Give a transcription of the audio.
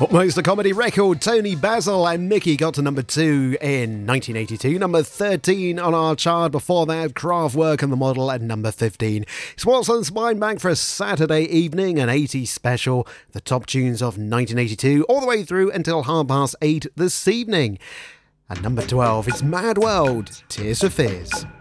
Almost a comedy record. Tony Basil and Mickey got to number 2 in 1982. Number 13 on our chart. Before that, Kraftwerk and the Model at number 15. It's Waltz and Spine back for a Saturday evening, an 80s special. The top tunes of 1982 all the way through until 8:30 this evening. At number 12, it's Mad World, Tears for Fears.